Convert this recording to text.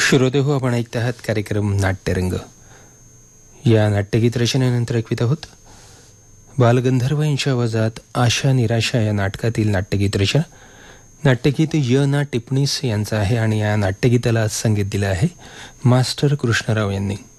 श्रोते हो, आपण ऐकत आहात कार्यक्रम नाट्यरंग. या नाट्यगीत रचनेनंतर ऐकवित आहोत बालगंधर्व यांच्या आवाजात आशा निराशा या नाटकातील नाट्यगीत रचना. नाट्यगीत य ना टिपणीस यांचं आहे आणि या नाट्यगीताला संगीत दिलं आहे मास्टर कृष्णराव यांनी.